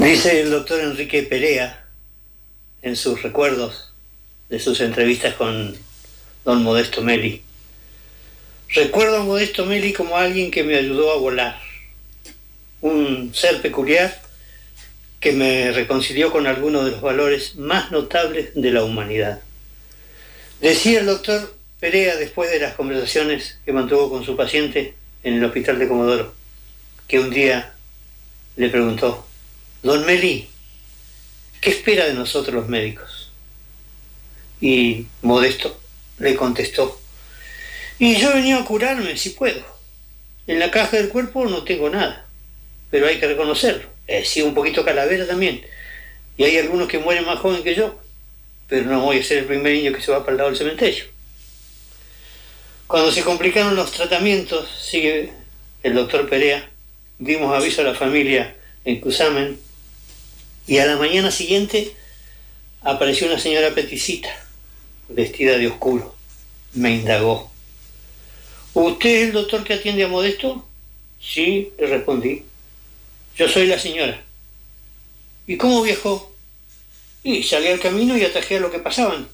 Dice el doctor Enrique Perea en sus recuerdos de sus entrevistas con don Modesto Meli: recuerdo a Modesto Meli como alguien que me ayudó a volar, un ser peculiar que me reconcilió con algunos de los valores más notables de la humanidad. Decía el doctor Perea después de las conversaciones que mantuvo con su paciente en el hospital de Comodoro, que un día le preguntó: don Meli, ¿qué espera de nosotros los médicos? Y Modesto le contestó: y yo he venido a curarme si puedo. En la caja del cuerpo no tengo nada, pero hay que reconocerlo. He sido un poquito calavera también, y hay algunos que mueren más joven que yo, pero no voy a ser el primer niño que se va para el lado del cementerio. Cuando se complicaron los tratamientos, sigue el doctor Perea, dimos aviso a la familia en Cusamen, y a la mañana siguiente apareció una señora peticita, vestida de oscuro. Me indagó: ¿usted es el doctor que atiende a Modesto? Sí, le respondí. Yo soy la señora. ¿Y cómo viajó? Y salí al camino y atajé a lo que pasaban.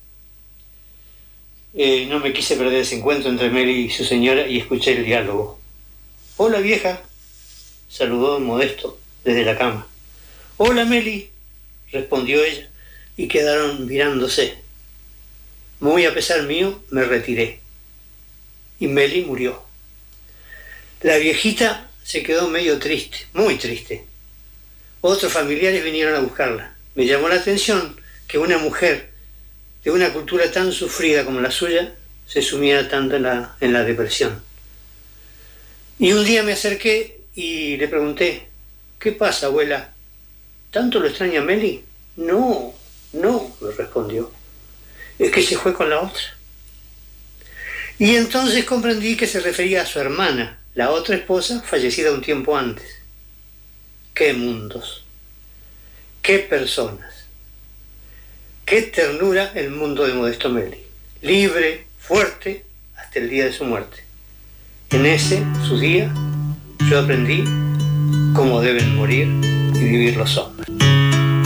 No me quise perder ese encuentro entre Meli y su señora y escuché el diálogo. Hola, vieja, saludó don Modesto desde la cama. Hola, Meli, respondió ella, y quedaron mirándose. Muy a pesar mío, me retiré, y Meli murió. La viejita se quedó medio triste, muy triste. Otros familiares vinieron a buscarla. Me llamó la atención que una mujer de una cultura tan sufrida como la suya se sumiera tanto en la depresión. Y un día me acerqué y le pregunté: ¿qué pasa, abuela? ¿Tanto lo extraña Meli? No, me respondió. Es que se fue con la otra. Y entonces comprendí que se refería a su hermana, la otra esposa, fallecida un tiempo antes. ¡Qué mundos! ¡Qué personas! ¡Qué ternura el mundo de Modesto Meli! Libre, fuerte, hasta el día de su muerte. En ese, su día, yo aprendí cómo deben morir y vivir los hombres.